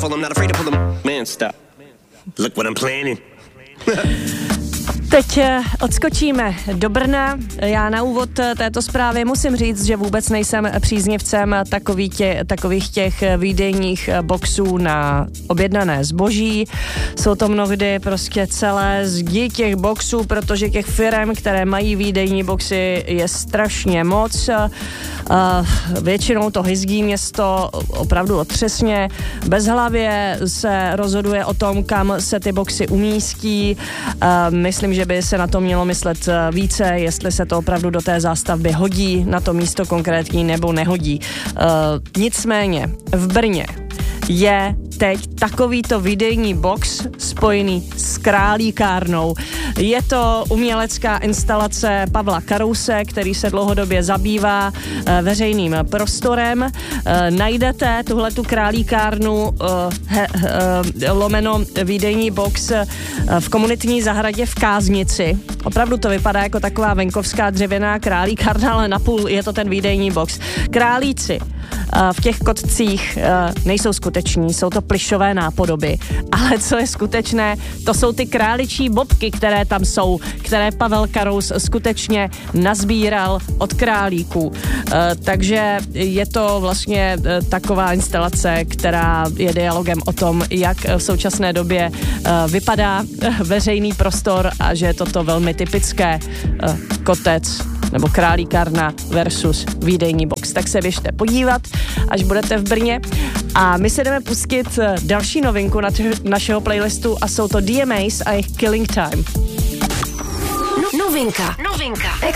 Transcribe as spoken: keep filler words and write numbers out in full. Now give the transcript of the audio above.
careful, I'm not afraid to pull them. Man, stop. Look what I'm planning. Teď odskočíme do Brna. Já na úvod této zprávy musím říct, že vůbec nejsem příznivcem takový tě, takových těch výdejních boxů na objednané zboží. Jsou to mnohdy prostě celé zdi těch boxů, protože těch firem, které mají výdejní boxy, je strašně moc. Většinou to hyzdí město opravdu otřesně. Bezhlavě se rozhoduje o tom, kam se ty boxy umístí. Myslím, že by se na to mělo myslet více, jestli se to opravdu do té zástavby hodí, na to místo konkrétní nebo nehodí. Nicméně v Brně je teď takovýto výdejní box spojený s králíkárnou. Je to umělecká instalace Pavla Karouse, který se dlouhodobě zabývá e, veřejným prostorem. E, najdete tuhletu králíkárnu e, he, e, lomeno výdejní box e, v komunitní zahradě v Káznici. Opravdu to vypadá jako taková venkovská dřevěná králíkárna, ale napůl je to ten výdejní box. Králíci v těch kotcích nejsou skuteční, jsou to plyšové nápodoby, ale co je skutečné, to jsou ty králičí bobky, které tam jsou, které Pavel Karous skutečně nazbíral od králíků. Takže je to vlastně taková instalace, která je dialogem o tom, jak v současné době vypadá veřejný prostor a že je toto velmi typické. Kotec nebo králíkárna versus výdejní box. Tak se běžte podívat, až budete v Brně. A my se jdeme pustit další novinku na t- našeho playlistu a jsou to D M As a jejich Killing Time. Novinka. Novinka.